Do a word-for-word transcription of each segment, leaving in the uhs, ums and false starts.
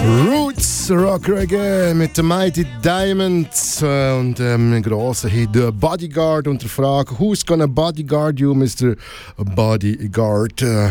Roots Rock Reggae mit den Mighty Diamonds äh, und ähm, einem grossen Hit The Bodyguard und der Frage Who's gonna bodyguard you, Mister Bodyguard? Äh,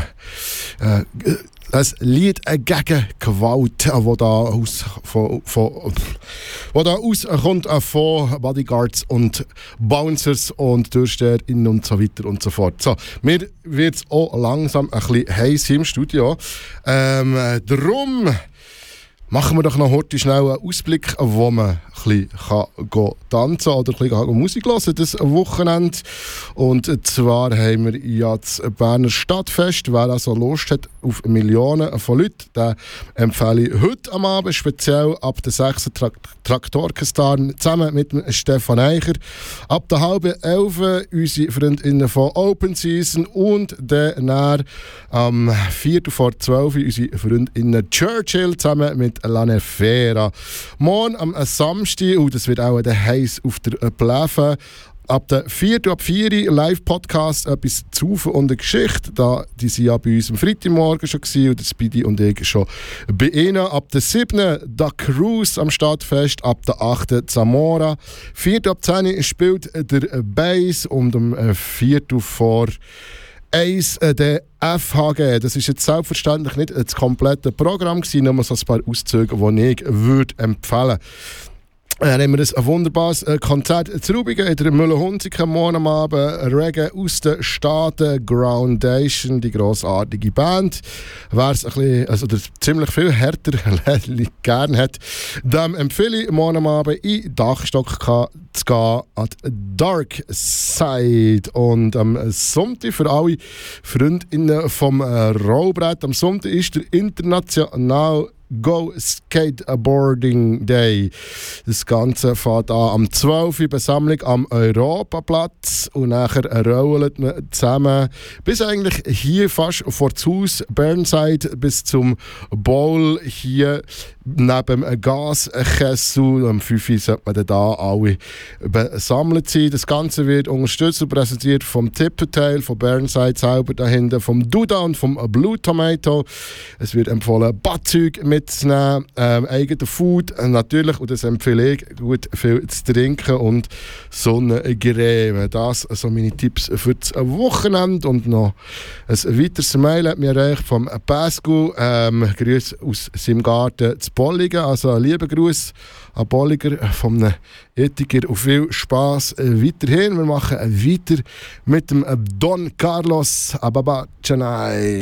äh, ein Lied gegen Gewalt, das da, aus, von, von, wo da auskommt von Bodyguards und Bouncers und Türsteherinnen und so weiter und so fort. So, mir wird es auch langsam ein bisschen heiß hier im Studio. Ähm, darum machen wir doch noch heute schnell einen Ausblick, wo man ein bisschen kann tanzen oder ein bisschen Musik hören kann, das Wochenende. Und zwar haben wir ja das Berner Stadtfest. Wer also Lust hat auf Millionen von Leuten, den empfehle ich heute am Abend, speziell ab der sechsten Tra- Traktorkastar zusammen mit dem Stefan Eicher. Ab der halben elf unsere Freundinnen von Open Season und dann am viertel vor zwölf unsere Freundinnen Churchill zusammen mit Lane Fera. Morgen am Samstag, und das wird auch der heiß auf der Pläfe, ab der vierten ab vier Live-Podcast etwas zu und eine Geschichte. Da, die sind ja bei uns am Freitagmorgen schon gewesen, und der Speedy und ich schon bei ihnen. Ab der siebten da Cruise am Stadtfest, ab der achten Zamora. vierten ab zehn spielt der Bass und am viertel vor eins äh, der F H G. Das ist jetzt selbstverständlich nicht das komplette Programm gewesen, nur so ein paar Auszüge, die ich würde empfehlen. Dann haben wir ein wunderbares Konzert zu Rubigen in der Müller-Hunziken morgen am Abend. Reggae aus den Staaten, Groundation, die grossartige Band. Wer es ein bisschen, also ziemlich viel härter gerne hat, dem empfehle ich morgen am Abend in den Dachstock zu gehen an die Dark Side. Und am Sonntag für alle Freundinnen vom Rollbrett, am Sonntag ist der international Go Skateboarding Day. Das Ganze fährt an am zwölf Uhr Besammlung am Europaplatz und nachher rollt man zusammen bis eigentlich hier fast vor das Haus Burnside bis zum Bowl hier neben dem Gaskessel. Am fünf Uhr sollte man dann da alle besammelt sein. Das Ganze wird unterstützt und präsentiert vom Tippertail, von Burnside selber dahinter, vom Duda und vom Blue Tomato. Es wird empfohlen, Badzeug mitzunehmen, ähm, eigene Food äh, natürlich, und das empfehle ich, gut viel zu trinken und Sonnencreme. Das sind also meine Tipps für das Wochenende. Und noch ein weiteres Mail hat mir erreicht vom Pascal. Ähm, Grüße aus seinem Garten zu Bolligen. Also ein lieber Gruß an Bolliger vom Ethiker und viel Spass weiterhin. Wir machen weiter mit dem Don Carlos Ababacanay.